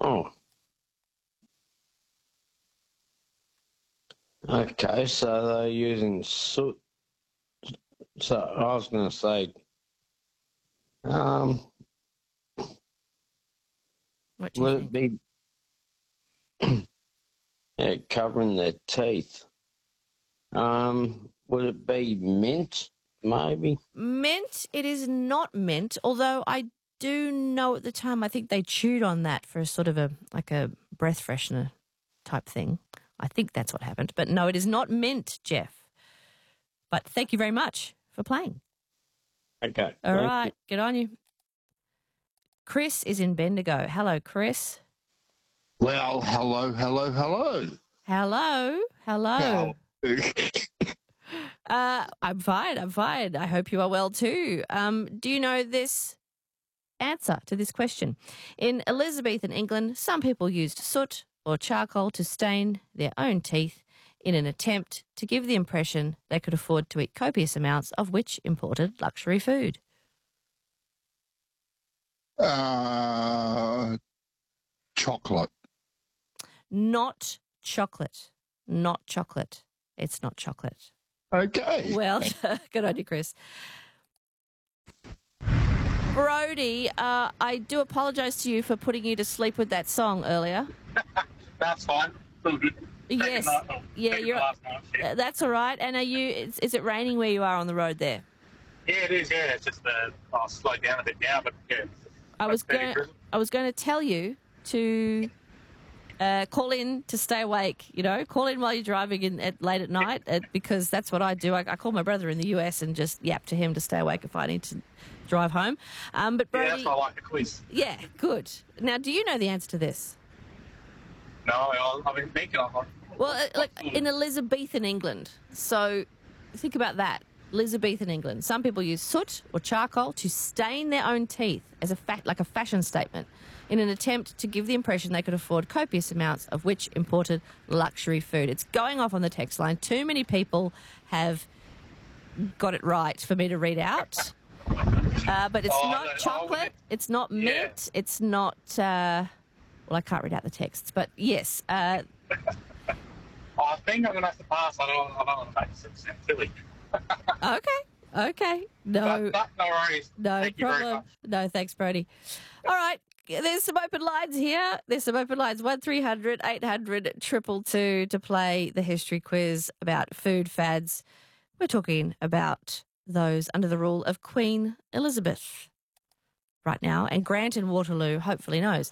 Oh, okay. So they're using soot. So I was going to say, um, What do you would think? it be covering their teeth? Would it be mint? Maybe. Mint, it is not mint, although I do know at the time I think they chewed on that for a sort of a breath freshener type thing. I think that's what happened. But no, it is not mint, Jeff. But thank you very much for playing. Okay. All Thank right, good on you. Chris is in Bendigo. Hello, Chris. Well, hello. Hello. How? I'm fine. I hope you are well too. Do you know this answer to this question? In Elizabethan England, some people used soot or charcoal to stain their own teeth in an attempt to give the impression they could afford to eat copious amounts of which imported luxury food. Chocolate. Not chocolate. Not chocolate. It's not chocolate. Okay. Well, good on you, Chris. Brody, I do apologise to you for putting you to sleep with that song earlier. That's fine. Still good. Yes. You're. Last night, yeah. That's all right. And are you? Is it raining where you are on the road there? Yeah, it is. Yeah, it's just I'll slow down a bit now, but yeah. I was going to tell you to call in to stay awake. You know, call in while you're driving late at night because that's what I do. I call my brother in the US and just yap to him to stay awake if I need to drive home. But Brody, Yeah, that's why I like the quiz. Yeah, good. Now, do you know the answer to this? No, I've been thinking. I'm like, Well, like in Elizabethan England. So think about that. Elizabethan England. Some people use soot or charcoal to stain their own teeth as like a fashion statement in an attempt to give the impression they could afford copious amounts of which imported luxury food. It's going off on the text line. Too many people have got it right for me to read out. But it's not chocolate. It's not mint. It's not... well, I can't read out the texts. But yes... I think I'm going to have to pass. I don't want to make it sound silly. Okay. No. But no worries. No Thank you very problem. much. No, thanks, Brody. All right. There's some open lines here. There's some open lines. 1300 800 222 to play the history quiz about food fads. We're talking about those under the rule of Queen Elizabeth right now. And Grant in Waterloo hopefully knows.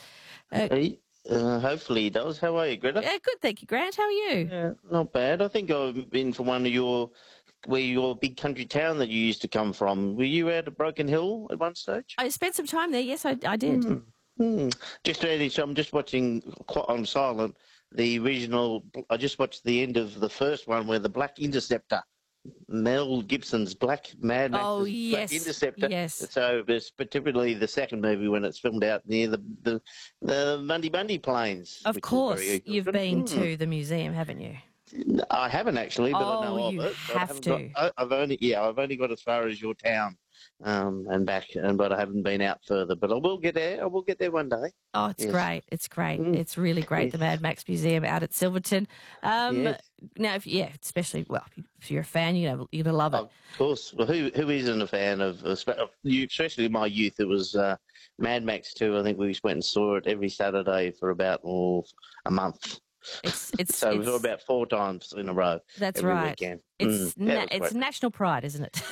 Hopefully he does. How are you, Greta? Yeah, good. Thank you, Grant. How are you? Yeah, not bad. I think I've been to one of your big country town that you used to come from. Were you out at Broken Hill at one stage? I spent some time there. Yes, I did. Just early, so I'm just watching on silent the original. I just watched the end of the first one where the Black Interceptor, Mel Gibson's Black Mad Max, yes. Black Interceptor. Yes. So it's particularly the second movie when it's filmed out near the Bundy plains. Of course, you've been to the museum, haven't you? I haven't actually, but I know of you it. have to. I've only got as far as your town, and back, but I haven't been out further. But I will get there. I will get there one day. Oh, it's great! It's great. It's really great. The Mad Max Museum out at Silverton. Yes. Now, especially if you're a fan, you're gonna love it. Of course. Well, who isn't a fan of you? Especially in my youth, it was Mad Max 2. I think we went and saw it every Saturday for about a month. So it was about 4 times in a row. That's every right. Weekend. It's great. national pride, isn't it?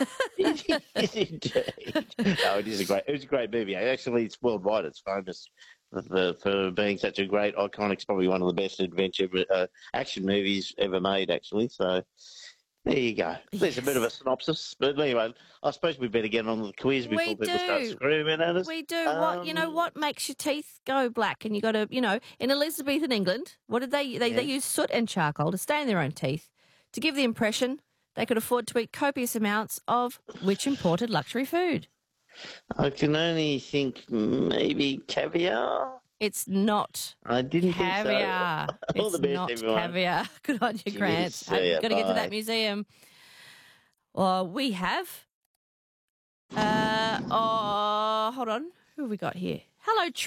Indeed. No, it was a great movie. Actually, it's worldwide. It's famous for being such a great, iconic. It's probably one of the best adventure action movies ever made. Actually, so. There you go. There's a bit of a synopsis. But anyway, I suppose we better get on with the quiz before people start screaming at us. We do. What makes your teeth go black? And you got to, in Elizabethan England, what did they use soot and charcoal to stain their own teeth to give the impression they could afford to eat copious amounts of which imported luxury food? I can only think maybe caviar. It's not. I didn't caviar. think so. All the best, not everyone. Caviar. Good on you, Grant. Got to get to that museum. Well, we have. Hold on. Who have we got here? Hello,